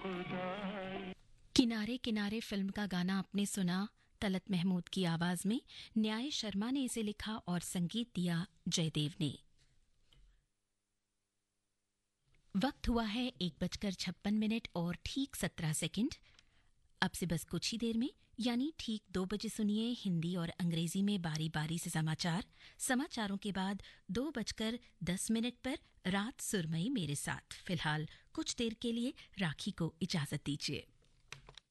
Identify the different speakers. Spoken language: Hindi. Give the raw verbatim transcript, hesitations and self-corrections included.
Speaker 1: किनारे किनारे फिल्म का गाना आपने सुना तलत महमूद की आवाज में। न्याय शर्मा ने इसे लिखा और संगीत दिया जयदेव ने। वक्त हुआ है एक बजकर छप्पन मिनट और ठीक सत्रह सेकंड। अब से बस कुछ ही देर में यानी ठीक दो बजे सुनिए हिंदी और अंग्रेजी में बारी बारी से समाचार। समाचारों के बाद दो बजकर दस मिनट पर रात सुरमई मेरे साथ। फिलहाल कुछ देर के लिए राखी को इजाजत दीजिए।